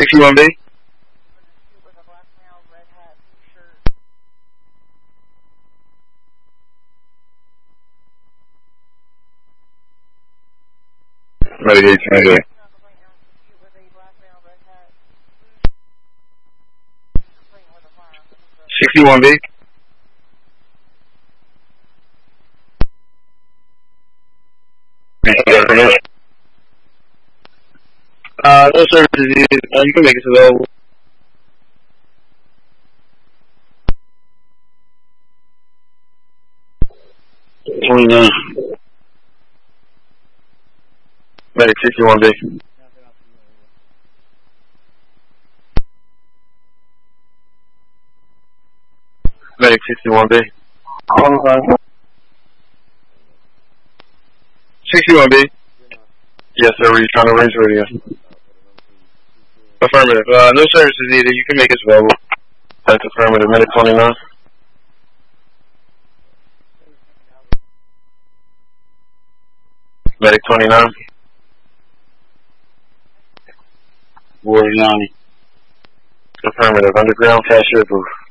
61B. Medic 18. 61B. No services needed. You can make it available. Medic 61B. Medic 61B. 61B. Yes, sir. Were you trying to raise radio? Affirmative. No services needed. You can make us available. That's affirmative. Medic 29. Medic 29. Ward 90. Affirmative. Underground cashier booth.